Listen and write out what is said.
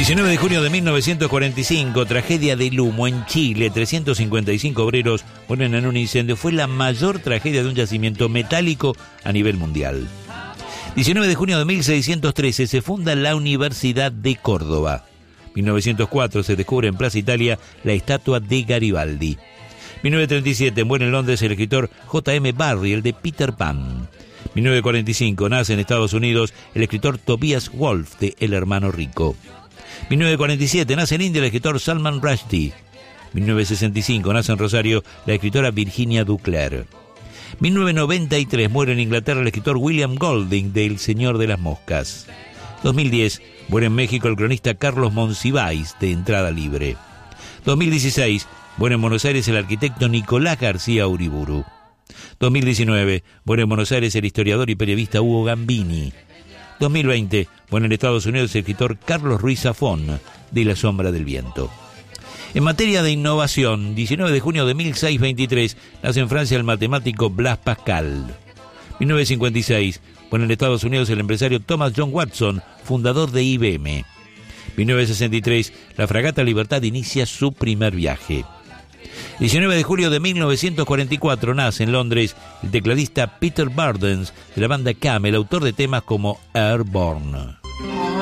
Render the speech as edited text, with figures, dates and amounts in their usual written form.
19 de junio de 1945, tragedia del humo en Chile. 355 obreros mueren en un incendio. Fue la mayor tragedia de un yacimiento metálico a nivel mundial. 19 de junio de 1613 se funda la Universidad de Córdoba. 1904 se descubre en Plaza Italia la estatua de Garibaldi. 1937 muere en Londres el escritor J.M. Barrie, el de Peter Pan. 1945 nace en Estados Unidos el escritor Tobias Wolff de El hermano rico. 1947 nace en India el escritor Salman Rushdie. 1965 nace en Rosario la escritora Virginia Ducler. 1993 muere en Inglaterra el escritor William Golding de El Señor de las Moscas. 2010 muere en México el cronista Carlos Monsiváis de Entrada Libre. 2016 muere en Buenos Aires el arquitecto Nicolás García Uriburu. 2019 muere en Buenos Aires el historiador y periodista Hugo Gambini. 2020 muere en Estados Unidos el escritor Carlos Ruiz Zafón de La sombra del viento. En materia de innovación, 19 de junio de 1623 nace en Francia el matemático Blaise Pascal. 1956 muere en Estados Unidos el empresario Thomas John Watson, fundador de IBM. 1963 la fragata Libertad inicia su primer viaje. 19 de julio de 1944 nace en Londres el tecladista Peter Burdens de la banda Camel, autor de temas como Airborne.